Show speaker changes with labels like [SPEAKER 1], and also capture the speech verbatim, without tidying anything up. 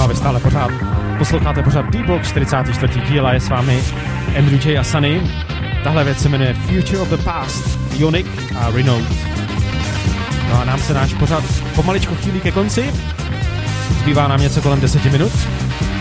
[SPEAKER 1] vy stále pořád posloucháte pořád D-Block čtyřicátý čtvrtý díl a je s vámi Andrew J a Sunny. Tahle věc se jmenuje Future of the Past, Ionic a Renault. No a nám se náš pořád pomaličku chýlí ke konci. Zbývá nám něco kolem deseti minut.